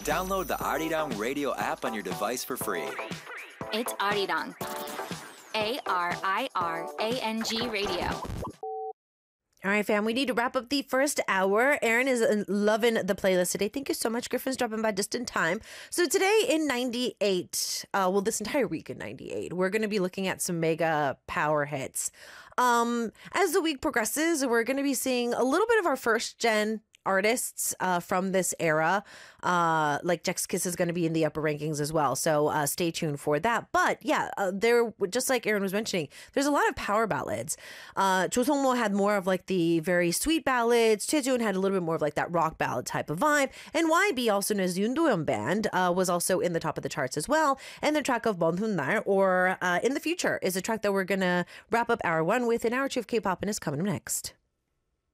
Download the Arirang Radio app on your device for free. It's Arirang. ARIRANG Radio. All right, fam, we need to wrap up the first hour. Aaron is loving the playlist today. Thank you so much. Griffin's dropping by just in time. So today in 98, this entire week in 98, we're going to be looking at some mega power hits. As the week progresses, we're going to be seeing a little bit of our first gen artists from this era. Like Jax Kiss is going to be in the upper rankings as well. So stay tuned for that. But yeah, there, just like Aaron was mentioning, there's a lot of power ballads. Jo Sung-mo had more of like the very sweet ballads. Chae-joon had a little bit more of like that rock ballad type of vibe. And YB, also known as Yoon Do-yeon Band, was also in the top of the charts as well. And the track of Bon Hun Nar, or In the Future, is a track that we're going to wrap up hour one with. An hour two of K-pop, and is coming up next.